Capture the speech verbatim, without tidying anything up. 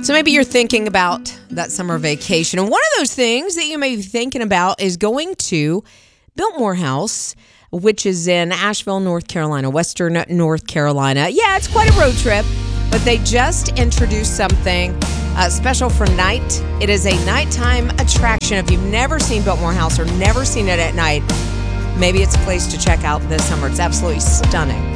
So maybe you're thinking about that summer vacation. And one of those things that you may be thinking about is going to Biltmore House, which is in Asheville, North Carolina, Western North Carolina. Yeah, it's quite a road trip, but they just introduced something uh, special for night. It is a nighttime attraction. If you've never seen Biltmore House or never seen it at night, maybe it's a place to check out this summer. It's absolutely stunning.